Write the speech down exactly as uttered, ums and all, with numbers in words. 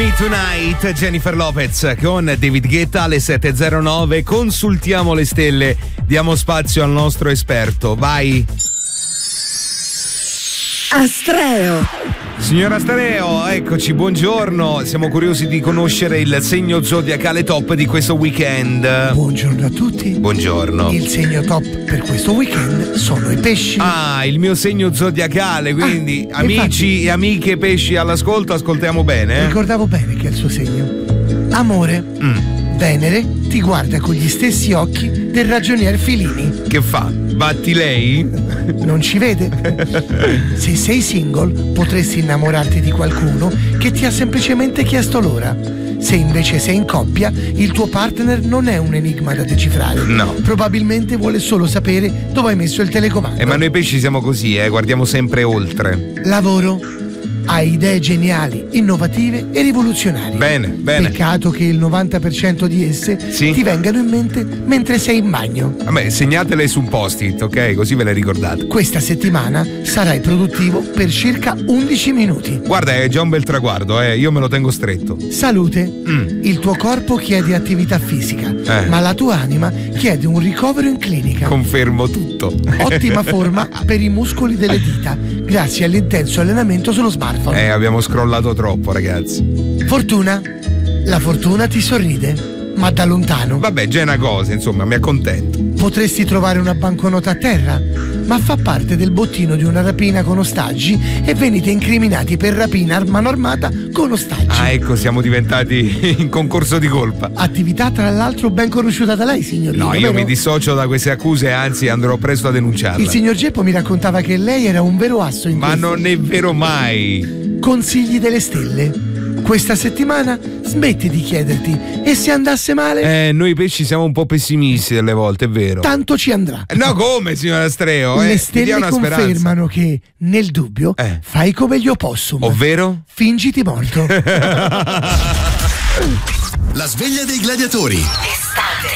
Me Tonight, Jennifer Lopez con David Guetta alle sette e zero nove. Consultiamo le stelle, diamo spazio al nostro esperto. Vai. Astreo. Signor Astreo, eccoci, buongiorno. Siamo curiosi di conoscere il segno zodiacale top di questo weekend. Buongiorno a tutti. Buongiorno. Il segno top per questo weekend sono i pesci. Ah, il mio segno zodiacale, quindi ah, amici infatti, e amiche pesci all'ascolto, ascoltiamo bene. Eh? Ricordavo bene che è il suo segno. Amore. Mm. Venere ti guarda con gli stessi occhi del ragionier Filini. Che fa? Batti lei? Non ci vede? Se sei single potresti innamorarti di qualcuno che ti ha semplicemente chiesto l'ora. Se invece sei in coppia, il tuo partner non è un enigma da decifrare. No. Probabilmente vuole solo sapere dove hai messo il telecomando. Eh, ma noi pesci siamo così, eh, guardiamo sempre oltre. Lavoro. Hai idee geniali, innovative e rivoluzionarie. Bene, bene. Peccato che il novanta per cento di esse sì? ti vengano in mente mentre sei in bagno. Vabbè, segnatele su un post-it, ok? Così ve le ricordate. Questa settimana sarai produttivo per circa undici minuti. Guarda, è già un bel traguardo, eh? Io me lo tengo stretto. Salute. Mm. Il tuo corpo chiede attività fisica, eh. ma la tua anima chiede un ricovero in clinica. Confermo tutto. Ottima forma per i muscoli delle dita, grazie all'intenso allenamento sullo smartphone. Eh, abbiamo scrollato troppo, ragazzi. Fortuna. La fortuna ti sorride, ma da lontano. Vabbè, già è una cosa, insomma, mi accontento. Potresti trovare una banconota a terra, ma fa parte del bottino di una rapina con ostaggi e venite incriminati per rapina a mano armata con ostaggi. Ah, ecco, siamo diventati in concorso di colpa. Attività tra l'altro ben conosciuta da lei, signorina. No, io vero? mi dissocio da queste accuse, anzi andrò presto a denunciarla. Il signor Geppo mi raccontava che lei era un vero asso in Ma questo. non è vero mai. Consigli delle stelle. Questa settimana smetti di chiederti e se andasse male? Eh, noi pesci siamo un po' pessimisti delle volte, è vero. Tanto ci andrà. No, come, signor Astreo? Le eh, stelle una confermano speranza. che, nel dubbio, eh. fai come gli opossum. Ovvero? Fingiti morto. La sveglia dei gladiatori. Sta